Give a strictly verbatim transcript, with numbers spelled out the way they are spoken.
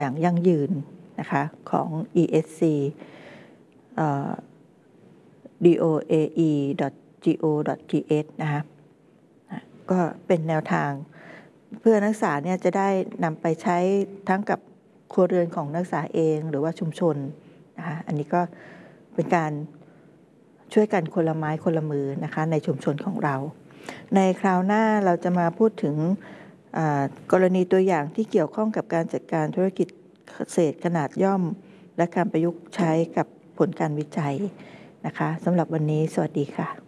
อย่างยั่งยืนนะคะของ อี เอส ซี เอ่อ ดี โอ เอ อี ดอท จี โอ ดอท ที เอช นะคะก็เป็นแนวทางเพื่อนักศึกษาเนี่ยจะได้นำไปใช้ทั้งกับครัวเรือนของนักศึกษาเองหรือว่าชุมชนนะคะอันนี้ก็เป็นการช่วยกันคนละไม้คนละมือนะคะในชุมชนของเรา ในคราวหน้าเราจะมาพูดถึงกรณีตัวอย่างที่เกี่ยวข้องกับการจัดการธุรกิจเกษตรขนาดย่อมและการประยุกต์ใช้กับผลการวิจัยนะคะสำหรับวันนี้สวัสดีค่ะ